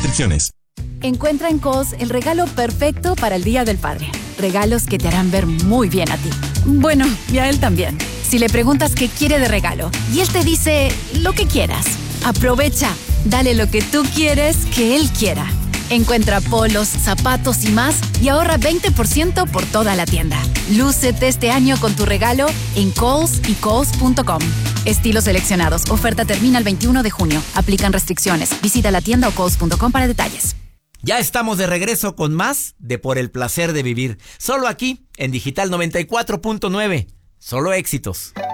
restricciones. Encuentra en Kohl's el regalo perfecto para el Día del Padre. Regalos que te harán ver muy bien a ti. Bueno, y a él también. Si le preguntas qué quiere de regalo y él te dice lo que quieras, aprovecha. Dale lo que tú quieres que él quiera. Encuentra polos, zapatos y más y ahorra 20% por toda la tienda. Lúcete este año con tu regalo en Kohl's y Kohl's.com. Estilos seleccionados. Oferta termina el 21 de junio. Aplican restricciones. Visita la tienda o Kohl's.com para detalles. Ya estamos de regreso con más de Por el Placer de Vivir. Solo aquí, en Digital 94.9. Solo éxitos.